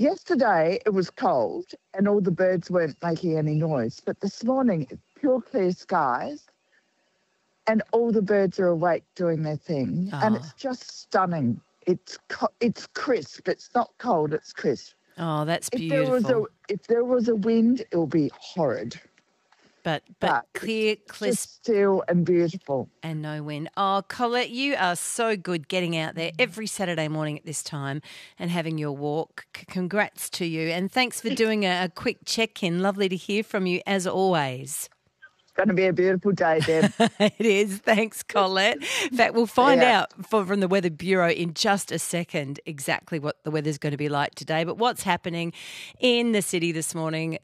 yesterday it was cold and all the birds weren't making any noise. But this morning, pure clear skies and all the birds are awake doing their thing. And it's just stunning. It's crisp. It's not cold, it's crisp. Oh, that's beautiful. If there was a wind, it would be horrid. But clear, crisp. Just still and beautiful. And no wind. Oh, Colette, you are so good getting out there every Saturday morning at this time and having your walk. Congrats to you. And thanks for doing a quick check-in. Lovely to hear from you as always. It's going to be a beautiful day, Deb. It is. Thanks, Colette. In fact, we'll find out from the Weather Bureau in just a second exactly what the weather's going to be like today. But what's happening in the city this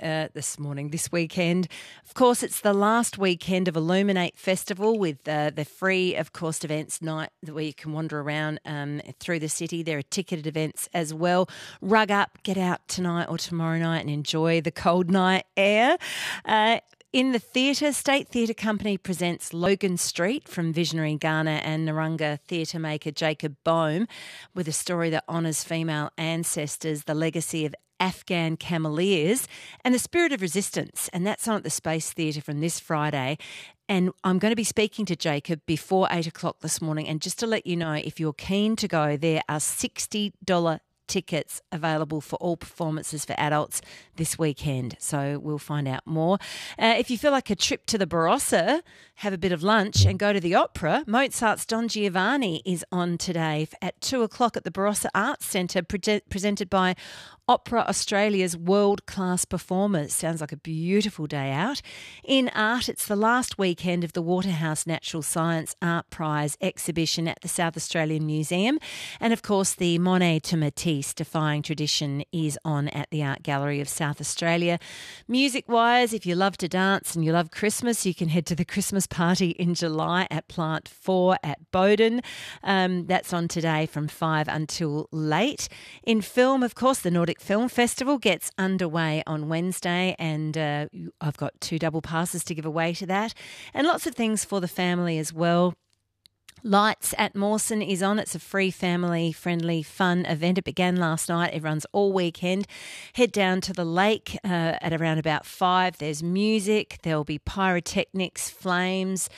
weekend. Of course, it's the last weekend of Illuminate Festival with the free, of course, events night where you can wander around through the city. There are ticketed events as well. Rug up, get out tonight or tomorrow night and enjoy the cold night air. In the theatre, State Theatre Company presents Logan Street from visionary Ghana and Narungga theatre maker Jacob Boehm with a story that honours female ancestors, the legacy of Afghan cameleers and the spirit of resistance. And that's on at the Space Theatre from this Friday. And I'm going to be speaking to Jacob before 8 o'clock this morning. And just to let you know, if you're keen to go, there are $60 tickets available for all performances for adults this weekend. So we'll find out more. If you feel like a trip to the Barossa, have a bit of lunch and go to the opera, Mozart's Don Giovanni is on today at 2 o'clock at the Barossa Arts Centre, presented by Opera Australia's world-class performers. Sounds like a beautiful day out. In art, it's the last weekend of the Waterhouse Natural Science Art Prize exhibition at the South Australian Museum. And, of course, the Monet to Matisse Defying Tradition is on at the Art Gallery of South Australia. Music-wise, if you love to dance and you love Christmas, you can head to the Christmas party in July at Plant 4 at Bowden. That's on today from 5 until late. In film, of course, the Nordic Film Festival gets underway on Wednesday, and I've got 2 double passes to give away to that, and lots of things for the family as well. Lights at Mawson is on. It's a free, family-friendly, fun event. It began last night. It runs all weekend. Head down to the lake at around about 5. There's music. There'll be pyrotechnics, flames,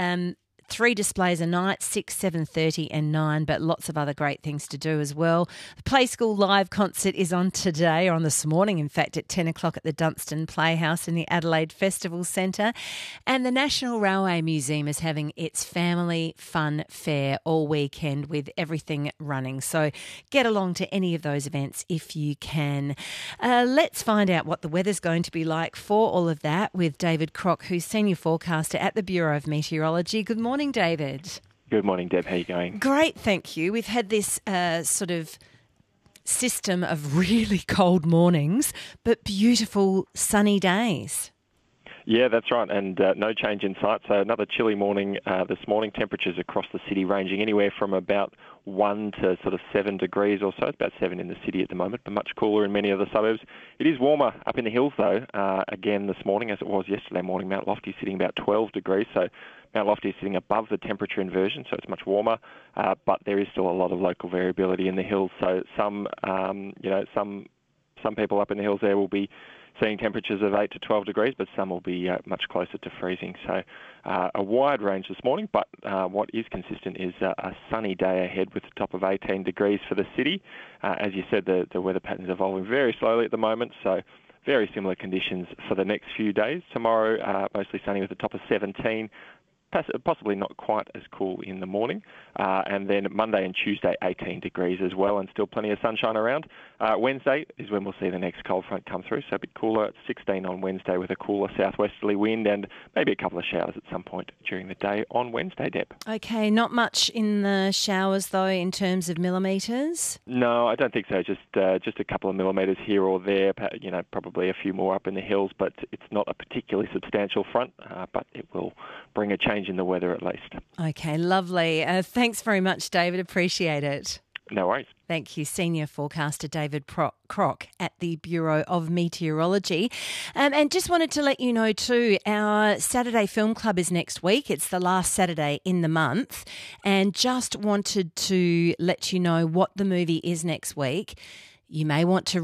3 displays a night, 6, 7:30 and 9, but lots of other great things to do as well. The Play School live concert is on today, or on this morning, in fact, at 10 o'clock at the Dunstan Playhouse in the Adelaide Festival Centre. And the National Railway Museum is having its family fun fair all weekend with everything running. So get along to any of those events if you can. Let's find out what the weather's going to be like for all of that with David Crock, who's Senior Forecaster at the Bureau of Meteorology. Good morning, David. Good morning, Deb. How are you going? Great, thank you. We've had this sort of system of really cold mornings, but beautiful sunny days. Yeah, that's right, and no change in sight. So another chilly morning this morning. Temperatures across the city ranging anywhere from about 1 to sort of 7 degrees or so. It's about 7 in the city at the moment, but much cooler in many of the suburbs. It is warmer up in the hills, though, again this morning as it was yesterday morning. Mount Lofty sitting about 12 degrees, so Mount Lofty is sitting above the temperature inversion, so it's much warmer, but there is still a lot of local variability in the hills. So some people up in the hills there will be seeing temperatures of 8 to 12 degrees, but some will be much closer to freezing. So a wide range this morning, but what is consistent is a sunny day ahead with a top of 18 degrees for the city. As you said, the weather pattern is evolving very slowly at the moment, so very similar conditions for the next few days. Tomorrow, mostly sunny with a top of 17. Possibly not quite as cool in the morning. And then Monday and Tuesday, 18 degrees as well, and still plenty of sunshine around. Wednesday is when we'll see the next cold front come through, so a bit cooler. It's 16 on Wednesday with a cooler southwesterly wind and maybe a couple of showers at some point during the day on Wednesday, Deb. Okay, not much in the showers, though, in terms of millimetres? No, I don't think so. Just a couple of millimetres here or there, probably a few more up in the hills, but it's not a particularly substantial front, but it will bring a change in the weather at least. Okay, lovely. Thanks very much, David. Appreciate it. No worries. Thank you, Senior Forecaster David Crock at the Bureau of Meteorology. And just wanted to let you know too, our Saturday Film Club is next week. It's the last Saturday in the month. And just wanted to let you know what the movie is next week. You may want to